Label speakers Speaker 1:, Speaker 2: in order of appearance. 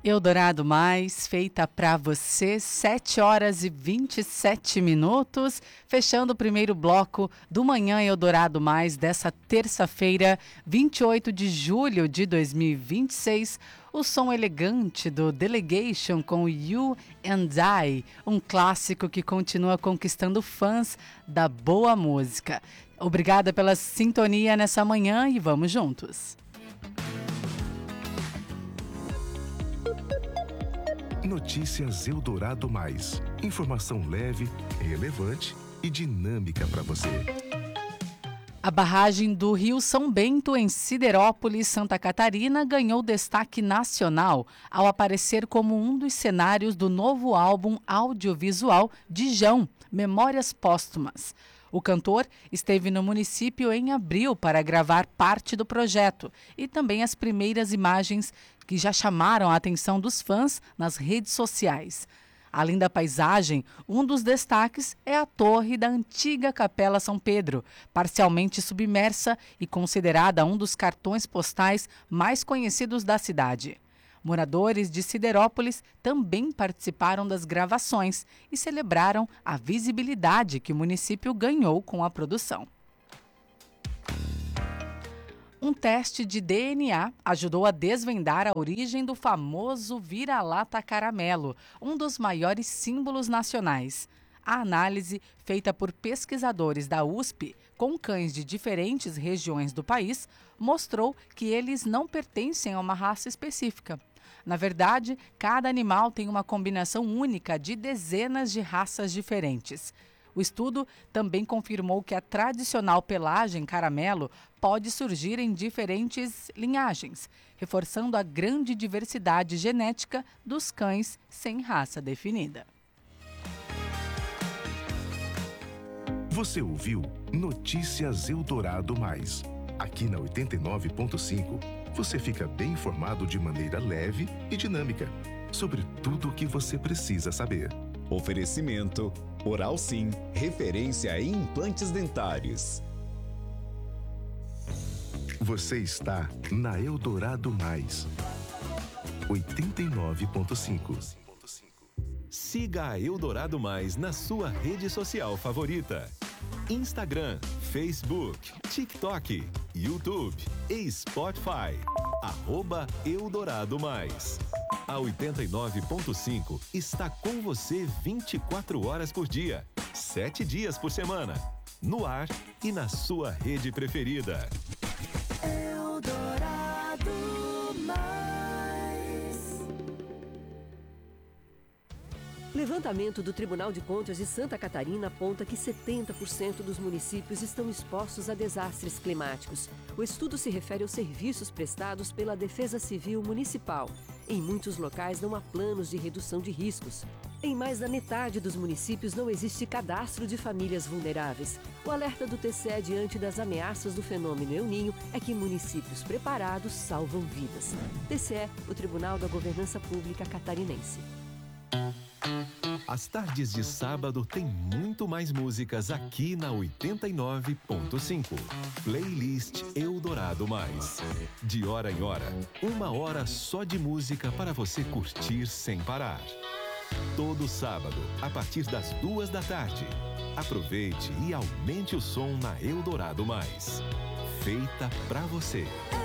Speaker 1: Eldorado Mais, feita para você, 7 horas e 27 minutos, fechando o primeiro bloco do Manhã Eldorado Mais dessa terça-feira, 28 de julho de 2026. O som elegante do Delegation com You and I, um clássico que continua conquistando fãs da boa música. Obrigada pela sintonia nessa manhã e vamos juntos.
Speaker 2: Notícias Eldorado Mais. Informação leve, relevante e dinâmica para você.
Speaker 1: A barragem do Rio São Bento, em Siderópolis, Santa Catarina, ganhou destaque nacional ao aparecer como um dos cenários do novo álbum audiovisual de Jão, Memórias Póstumas. O cantor esteve no município em abril para gravar parte do projeto e também as primeiras imagens que já chamaram a atenção dos fãs nas redes sociais. Além da paisagem, um dos destaques é a torre da antiga Capela São Pedro, parcialmente submersa e considerada um dos cartões postais mais conhecidos da cidade. Moradores de Siderópolis também participaram das gravações e celebraram a visibilidade que o município ganhou com a produção. Um teste de DNA ajudou a desvendar a origem do famoso vira-lata caramelo, um dos maiores símbolos nacionais. A análise, feita por pesquisadores da USP com cães de diferentes regiões do país, mostrou que eles não pertencem a uma raça específica. Na verdade, cada animal tem uma combinação única de dezenas de raças diferentes. O estudo também confirmou que a tradicional pelagem caramelo pode surgir em diferentes linhagens, reforçando a grande diversidade genética dos cães sem raça definida.
Speaker 2: Você ouviu Notícias Eldorado Mais. Aqui na 89.5, você fica bem informado de maneira leve e dinâmica sobre tudo o que você precisa saber.
Speaker 3: Oferecimento Oral Sim, referência em implantes dentários.
Speaker 2: Você está na Eldorado Mais 89.5.
Speaker 4: Siga a Eldorado Mais na sua rede social favorita: Instagram, Facebook, TikTok, YouTube e Spotify. @Eldorado Mais. A 89.5 está com você 24 horas por dia, 7 dias por semana, no ar e na sua rede preferida.
Speaker 5: Eldorado Mais. Levantamento do Tribunal de Contas de Santa Catarina aponta que 70% dos municípios estão expostos a desastres climáticos. O estudo se refere aos serviços prestados pela Defesa Civil Municipal. Em muitos locais não há planos de redução de riscos. Em mais da metade dos municípios não existe cadastro de famílias vulneráveis. O alerta do TCE diante das ameaças do fenômeno El Niño é que municípios preparados salvam vidas. TCE, o Tribunal da Governança Pública Catarinense.
Speaker 4: As tardes de sábado tem muito mais músicas aqui na 89.5. Playlist Eldorado Mais. De hora em hora, 1 hora só de música para você curtir sem parar. Todo sábado, a partir das 2 da tarde. Aproveite e aumente o som na Eldorado Mais. Feita pra você.